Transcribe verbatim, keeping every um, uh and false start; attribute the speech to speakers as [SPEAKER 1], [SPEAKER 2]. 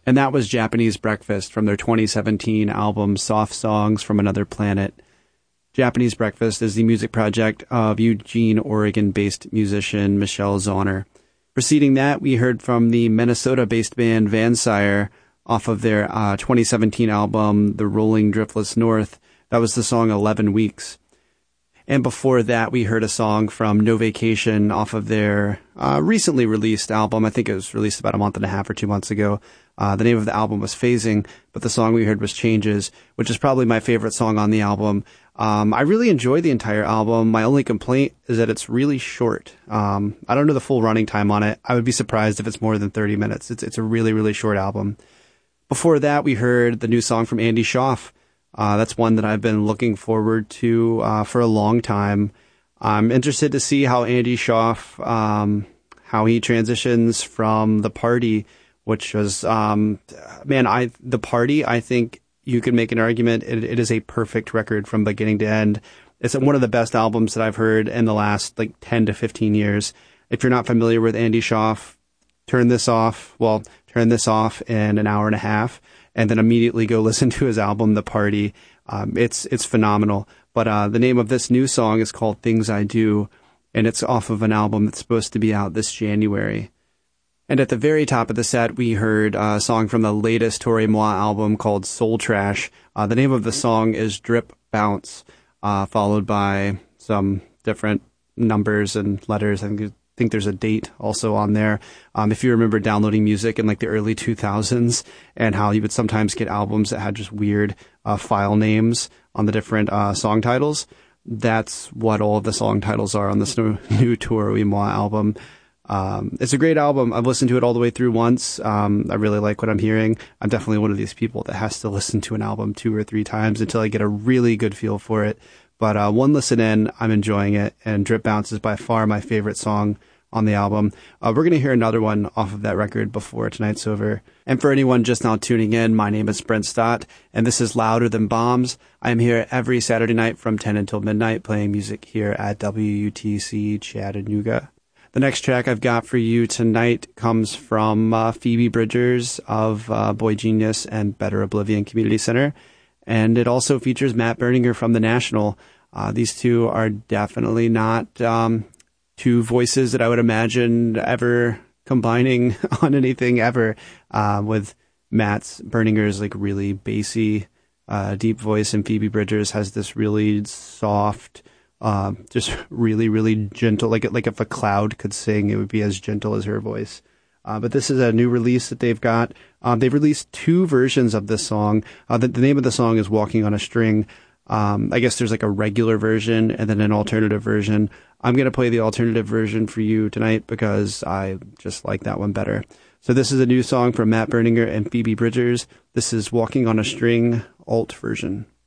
[SPEAKER 1] And that was Japanese Breakfast from their twenty seventeen album Soft Songs from Another Planet. Japanese Breakfast is the music project of Eugene, Oregon-based musician Michelle Zauner. Preceding that, we heard from the Minnesota-based band Vansire off of their uh, twenty seventeen album The Rolling Driftless North. That was the song eleven weeks. And before that, we heard a song from No Vacation off of their uh, recently released album. I think it was released about a month and a half or two months ago. Uh, the name of the album was Phasing, but the song we heard was Changes, which is probably my favorite song on the album. Um, I really enjoy the entire album. My only complaint is that it's really short. Um, I don't know the full running time on it. I would be surprised if it's more than thirty minutes. It's, it's a really, really short album. Before that, we heard the new song from Andy Schaaf. Uh, that's one that I've been looking forward to uh, for a long time. I'm interested to see how Andy Schaaf, um, how he transitions from The Party, which was, um, man, I The Party, I think you could make an argument. It, it is a perfect record from beginning to end. It's one of the best albums that I've heard in the last like ten to fifteen years. If you're not familiar with Andy Schaaf, turn this off. Well, turn this off in an hour and a half. And then immediately go listen to his album, The Party. Um, it's it's phenomenal. But uh, the name of this new song is called Things I Do, and it's off of an album that's supposed to be out this January. And at the very top of the set, we heard a song from the latest Tore Moi album called Soul Trash. Uh, the name of the song is Drip Bounce, uh, followed by some different numbers and letters. I think I think there's a date also on there. Um, if you remember downloading music in like the early two thousands and how you would sometimes get albums that had just weird uh, file names on the different uh, song titles, that's what all of the song titles are on this new, new Tore Moi album. Um, it's a great album. I've listened to it all the way through once. Um, I really like what I'm hearing. I'm definitely one of these people that has to listen to an album two or three times until I get a really good feel for it. But uh, one listen in, I'm enjoying it, and Drip Bounce is by far my favorite song on the album. Uh, we're going to hear another one off of that record before tonight's over. And for anyone just now tuning in, my name is Brent Stott, and this is Louder Than Bombs. I am here every Saturday night from ten until midnight playing music here at W U T C Chattanooga. The next track I've got for you tonight comes from uh, Phoebe Bridgers of uh, Boy Genius and Better Oblivion Community Center. And it also features Matt Berninger from The National. Uh, these two are definitely not um, two voices that I would imagine ever combining on anything ever, uh, with Matt's Berninger's like really bassy, uh, deep voice, and Phoebe Bridgers has this really soft, uh, just really, really gentle, like, like if a cloud could sing, it would be as gentle as her voice. Uh, but this is a new release that they've got. Um, they've released two versions of this song. Uh, the, the name of the song is Walking on a String. Um, I guess there's like a regular version and then an alternative version. I'm going to play the alternative version for you tonight because I just like that one better. So this is a new song from Matt Berninger and Phoebe Bridgers. This is Walking on a String, alt version.